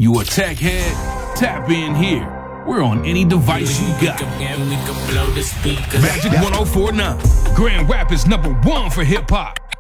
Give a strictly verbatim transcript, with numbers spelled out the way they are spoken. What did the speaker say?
You a tech head? Tap in here. We're on any device you got. Magic one oh four point nine. Grand Rapids number one for hip hop.